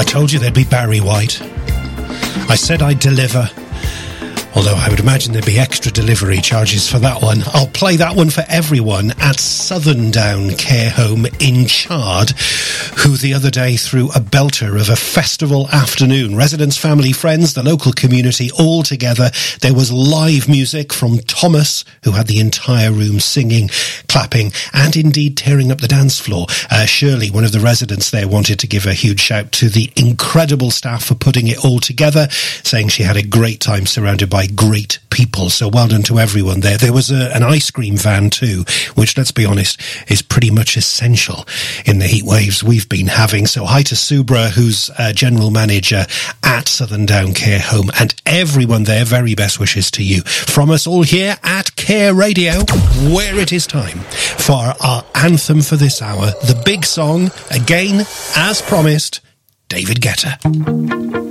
I told you there'd be Barry White. I said I'd deliver. Although I would imagine there'd be extra delivery charges for that one. I'll play that one for everyone at Southern Down Care Home in Chard, who the other day threw a belter of a festival afternoon. Residents, family, friends, the local community all together. There was live music from Thomas, who had the entire room singing, clapping, and indeed tearing up the dance floor. Shirley, one of the residents there, wanted to give a huge shout to the incredible staff for putting it all together, saying she had a great time surrounded by great people. So well done to everyone there. There was an ice cream van too, which, let's be honest, is pretty much essential in the heat waves we've been having. So hi to Subra, who's general manager at Southern Down Care Home, and everyone there, very best wishes to you. From us all here at Care Radio, where it is time for our anthem for this hour, the big song, again, as promised, David Guetta.